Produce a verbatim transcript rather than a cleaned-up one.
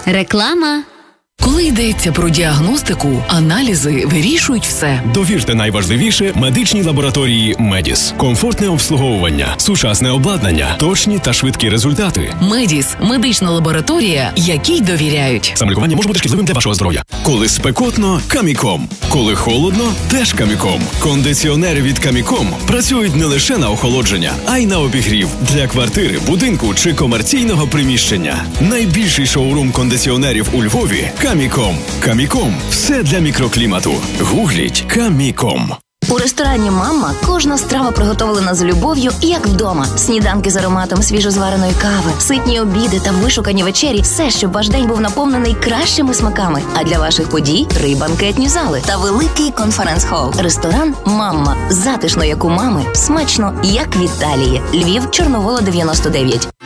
Реклама. Коли йдеться про діагностику, аналізи вирішують все. Довірте найважливіше медичній лабораторії «Медіс». Комфортне обслуговування, сучасне обладнання, точні та швидкі результати. «Медіс» – медична лабораторія, якій довіряють. Самолікування може бути шкідливим для вашого здоров'я. Коли спекотно – Каміком. Коли холодно – теж Каміком. Кондиціонери від Каміком працюють не лише на охолодження, а й на обігрів для квартири, будинку чи комерційного приміщення. Найбільший шоурум кондиціонерів у Львові – Каміком. Каміком – все для мікроклімату. Гугліть Каміком. У ресторані «Мамма» кожна страва приготовлена з любов'ю, як вдома. Сніданки з ароматом свіжозвареної кави, ситні обіди та вишукані вечері – все, щоб ваш день був наповнений кращими смаками. А для ваших подій – три банкетні зали та великий конференц-хол. Ресторан «Мамма» – затишно, як у мами, смачно, як в Італії. Львів, Чорновола, дев'яносто дев'ять.